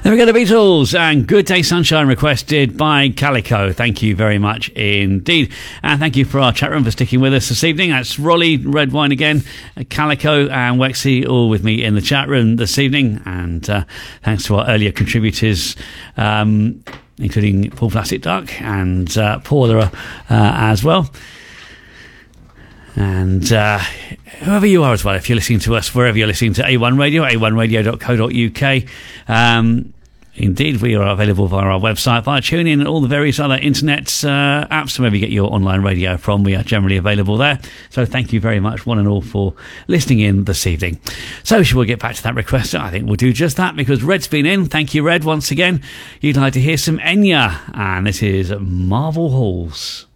There we go, the Beatles and Good Day Sunshine, requested by Calico. Thank you very much indeed. And thank you for our chat room for sticking with us this evening. That's Rolly, Red Wine again, Calico and Wexy all with me in the chat room this evening. And thanks to our earlier contributors, including Paul Plastic Duck and Paula as well. And whoever you are as well, if you're listening to us, wherever you're listening to A1 Radio, a1radio.co.uk. Indeed, we are available via our website, via TuneIn, and all the various other internet apps, wherever you get your online radio from. We are generally available there. So thank you very much, one and all, for listening in this evening. So shall we get back to that request? I think we'll do just that, because Red's been in. Thank you, Red, once again. You'd like to hear some Enya, and this is Marble Halls.